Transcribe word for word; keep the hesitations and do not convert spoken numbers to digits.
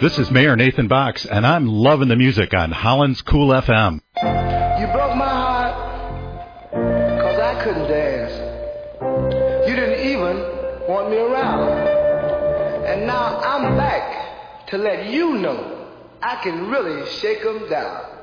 This is Mayor Nathan Box, and I'm loving the music on Holland's Cool F M. You broke my heart because I couldn't dance. You didn't even want me around. And now I'm back to let you know I can really shake 'em down.